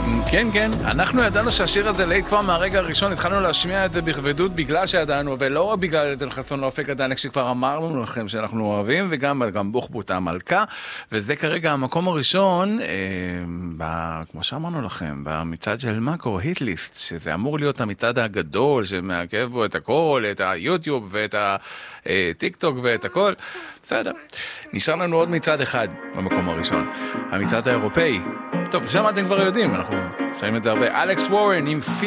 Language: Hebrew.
כן, כן, אנחנו ידענו שהשיר הזה להיט כבר מהרגע הראשון, התחלנו להשמיע את זה בכבדות בגלל שידענו, ולא רק בגלל יתן חסון לאופק הדלק שכבר אמרנו לכם שאנחנו אוהבים, וגם בוחבוט המלכה, וזה כרגע המקום הראשון, כמו שאמרנו לכם, במצעד של מקו, היטליסט, שזה אמור להיות המצעד הגדול, שמעכב בו את הכל, את היוטיוב ואת הטיק טוק ואת הכל, בסדר. נשאר לנו עוד מצעד אחד במקום הראשון, המצעד האירופאי. טוב, שם אתם כבר יודעים, אנחנו שמים את זה הרבה. אלכס וורן עם